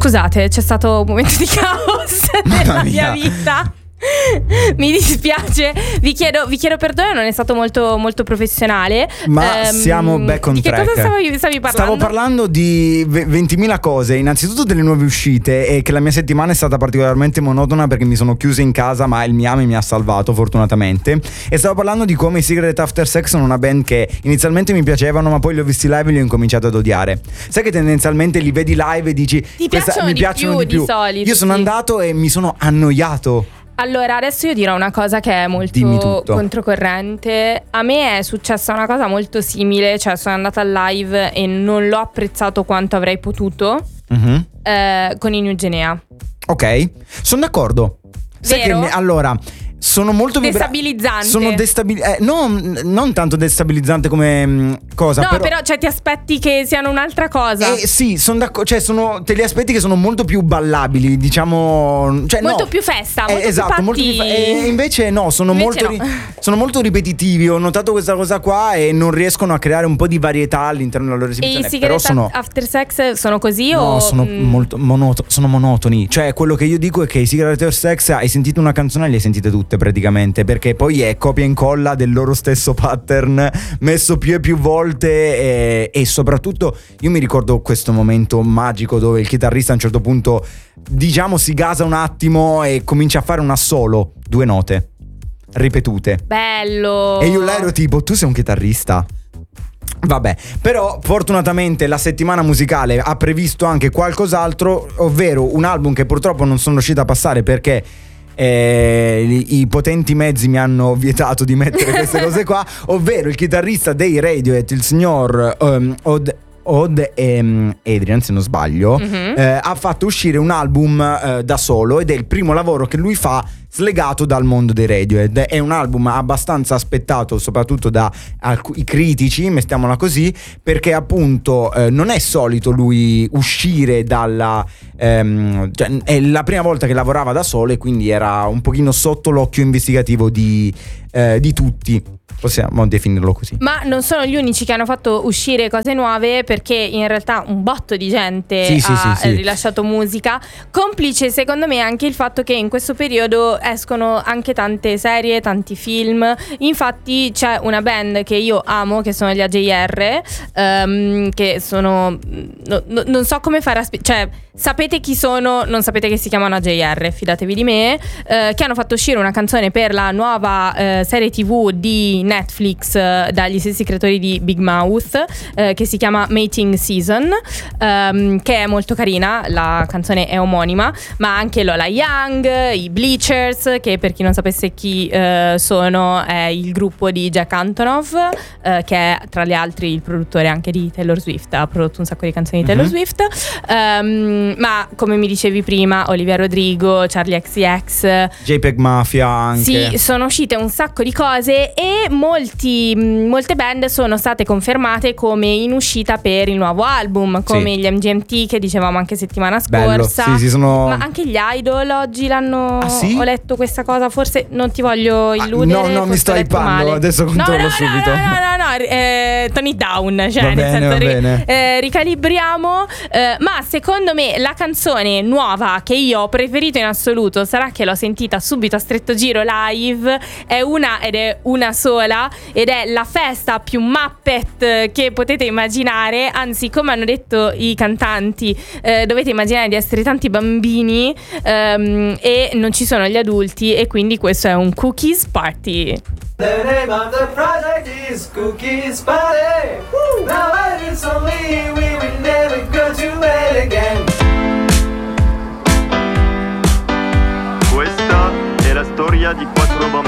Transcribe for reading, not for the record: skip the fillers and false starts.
Scusate, c'è stato un momento di caos nella mia vita. Mi dispiace, vi chiedo perdono, non è stato molto, molto professionale. Ma siamo back on track. Di che cosa stavi parlando? Stavo parlando di 20.000 cose. Innanzitutto delle nuove uscite, e che la mia settimana è stata particolarmente monotona perché mi sono chiuso in casa, ma il Miami mi ha salvato fortunatamente. E stavo parlando di come i Cigarette After Sex sono una band che inizialmente mi piacevano, ma poi li ho visti live e li ho incominciato ad odiare. Sai che tendenzialmente li vedi live e dici mi piacciono di più. Di solito, io sono andato e mi sono annoiato. Allora, adesso io dirò una cosa che è molto controcorrente. A me è successa una cosa molto simile, cioè sono andata al live e non l'ho apprezzato quanto avrei potuto con i New Guinea. Ok, sono d'accordo. Sai vero? Che allora sono molto destabilizzante. Sono non tanto destabilizzante come cosa. No, però cioè, ti aspetti che siano un'altra cosa. Sì, sono d'accordo. Cioè, te li aspetti che sono molto più ballabili, diciamo. Cioè, molto più festa, molto esatto, più molto più e invece no, sono molto ripetitivi. Ho notato questa cosa qua e non riescono a creare un po' di varietà all'interno della loro esibizione. E i Cigarette After Sex sono così no, o sono molto sono monotoni. Cioè, quello che io dico è che i Cigarette After Sex, hai sentito una canzone e le hai sentite tutte praticamente, perché poi è copia e incolla del loro stesso pattern messo più e più volte e soprattutto io mi ricordo questo momento magico dove il chitarrista a un certo punto, diciamo, si gasa un attimo e comincia a fare un assolo, 2 note ripetute. Bello. E io là ero tipo, tu sei un chitarrista? Vabbè, però fortunatamente la settimana musicale ha previsto anche qualcos'altro, ovvero un album che purtroppo non sono riuscito a passare perché i potenti mezzi mi hanno vietato di mettere queste cose qua, ovvero il chitarrista dei Radiohead, il signor Odd Adrian, se non sbaglio, ha fatto uscire un album da solo ed è il primo lavoro che lui fa slegato dal mondo dei Radiohead. È un album abbastanza aspettato soprattutto da i critici, mettiamola così, perché appunto non è solito lui uscire dalla cioè, è la prima volta che lavorava da solo e quindi era un pochino sotto l'occhio investigativo di tutti, possiamo definirlo così. Ma non sono gli unici che hanno fatto uscire cose nuove, perché in realtà un botto di gente ha rilasciato musica, complice secondo me anche il fatto che in questo periodo escono anche tante serie, tanti film. Infatti c'è una band che io amo, che sono gli AJR, che sono non so come fare cioè sapete chi sono, non sapete che si chiamano AJR, fidatevi di me, che hanno fatto uscire una canzone per la nuova serie TV di Netflix dagli stessi creatori di Big Mouth, che si chiama Mating Season, che è molto carina. La canzone è omonima, ma anche Lola Young, i Bleachers, che per chi non sapesse chi sono, è il gruppo di Jack Antonoff, che è tra gli altri il produttore anche di Taylor Swift, ha prodotto un sacco di canzoni di Taylor Swift, ma come mi dicevi prima, Olivia Rodrigo, Charlie XCX, JPEG Mafia anche. Sì, sono uscite un sacco di cose e molte band sono state confermate come in uscita per il nuovo album, come gli MGMT che dicevamo anche settimana scorsa. Bello. Sì, sono... Ma anche gli Idol oggi l'hanno... Ah, sì? Ho letto questa cosa, forse non ti voglio illudere. No, mi sto hypando, adesso controllo subito. No, tone it down, cioè va nel bene, senso va bene. Ricalibriamo, ma secondo me la canzone nuova che io ho preferito in assoluto, sarà che l'ho sentita subito a stretto giro live, è una sola ed è la festa più Muppet che potete immaginare. Anzi, come hanno detto i cantanti, dovete immaginare di essere tanti bambini e non ci sono gli adulti, e quindi questo è un Cookies Party. The name of the project is Cookies Party. Woo! Now it's only we will never go to bed again. Questa è la storia di